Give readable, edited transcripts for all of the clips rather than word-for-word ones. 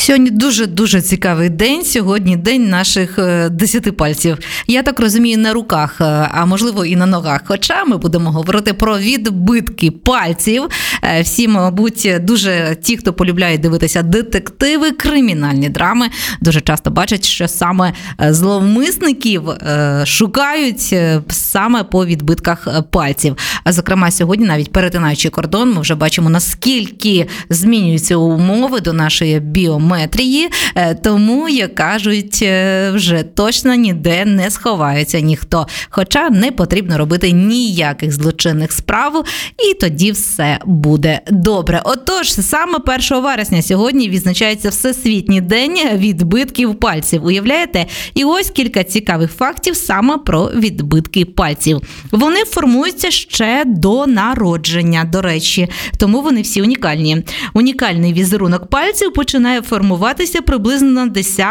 Сьогодні дуже цікавий день. Сьогодні день наших 10 пальців. Я так розумію, на руках, а можливо і на ногах. Хоча ми будемо говорити про відбитки пальців. Всі, мабуть, дуже ті, хто полюбляє дивитися детективи, кримінальні драми, дуже часто бачать, що саме зловмисників шукають саме по відбитках пальців. А зокрема, сьогодні, навіть перетинаючи кордон, ми вже бачимо, наскільки змінюються умови до нашої біометрії, тому, як кажуть, вже точно ніде не сховається ніхто. Хоча не потрібно робити ніяких злочинних справ, і тоді все буде добре. Отож, саме 1 вересня сьогодні відзначається Всесвітній день відбитків пальців. Уявляєте? І ось кілька цікавих фактів саме про відбитки пальців. Вони формуються ще до народження, до речі, тому вони всі унікальні. Унікальний візерунок пальців починає формуватися приблизно на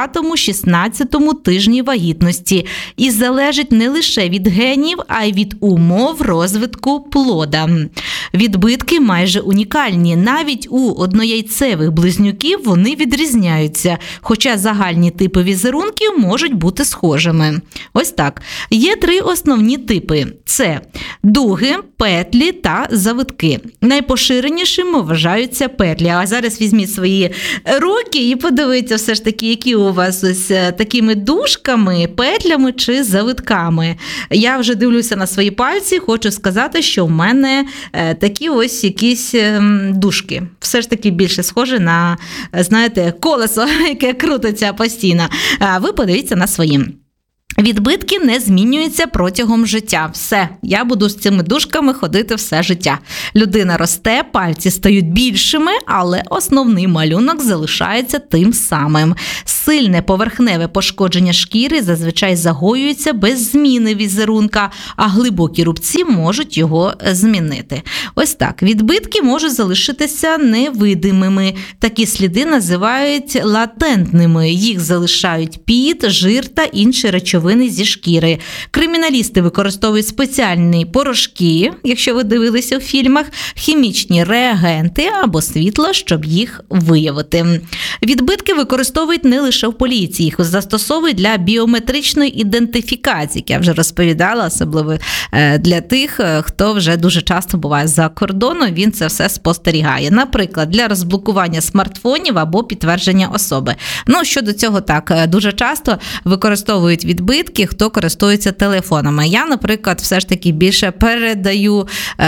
10-16 тижні вагітності і залежить не лише від генів, а й від умов розвитку плода. Відбитки майже унікальні. Навіть у однояйцевих близнюків вони відрізняються, хоча загальні типи візерунків можуть бути схожими. Ось так. Є 3 основні типи. Це дуги, петлі та завитки. Найпоширенішими вважаються петлі. А зараз візьміть свої руки і подивіться все ж таки, які у вас ось такими дужками, петлями чи завитками. Я вже дивлюся на свої пальці, хочу сказати, що в мене такі ось якісь дужки. Все ж таки більше схоже на, знаєте, колесо, яке крутиться постійно. Ви подивіться на свої. Відбитки не змінюються протягом життя. Все, я буду з цими дужками ходити все життя. Людина росте, пальці стають більшими, але основний малюнок залишається тим самим. Сильне поверхневе пошкодження шкіри зазвичай загоюється без зміни візерунка, а глибокі рубці можуть його змінити. Ось так, відбитки можуть залишитися невидимими. Такі сліди називають латентними. Їх залишають піт, жир та інші речовини зі шкіри. Криміналісти використовують спеціальні порошки, якщо ви дивилися у фільмах, хімічні реагенти або світло, щоб їх виявити. Відбитки використовують не лише в поліції, їх застосовують для біометричної ідентифікації, як я вже розповідала, особливо для тих, хто вже дуже часто буває за кордоном, він це все спостерігає. Наприклад, для розблокування смартфонів або підтвердження особи. Щодо цього так, дуже часто використовують відбитки, хто користується телефонами. Я, наприклад, все ж таки більше передаю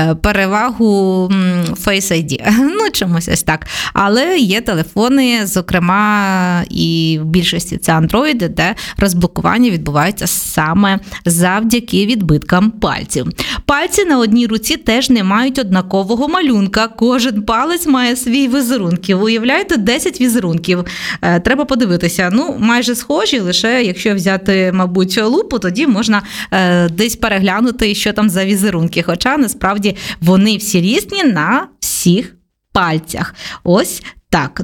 перевагу Face ID. Чомусь ось так. Але є телефони, зокрема, і в більшості це Android, де розблокування відбувається саме завдяки відбиткам пальців. Пальці на одній руці теж не мають однакового малюнка. Кожен палець має свій візерунків. Уявляєте, 10 візерунків. Треба подивитися. Майже схожі, лише якщо взяти, мабуть, лупу, тоді можна десь переглянути, що там за візерунки. Хоча, насправді, вони всі різні на всіх пальцях. Ось так.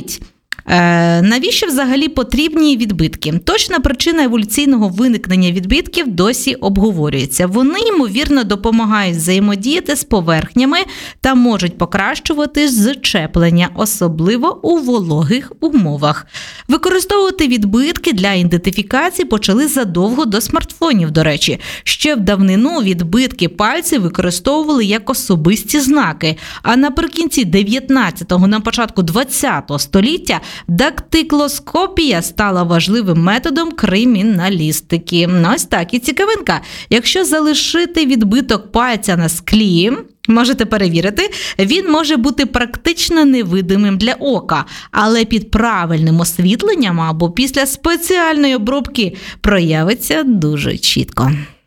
Навіщо взагалі потрібні відбитки? Точна причина еволюційного виникнення відбитків досі обговорюється. Вони, ймовірно, допомагають взаємодіяти з поверхнями та можуть покращувати зчеплення, особливо у вологих умовах. Використовувати відбитки для ідентифікації почали задовго до смартфонів, до речі. Ще в давнину відбитки пальців використовували як особисті знаки, а наприкінці 19-го, на початку 20-го століття дактилоскопія стала важливим методом криміналістики. Ось так, і цікавинка. Якщо залишити відбиток пальця на склі, можете перевірити, він може бути практично невидимим для ока, але під правильним освітленням або після спеціальної обробки проявиться дуже чітко.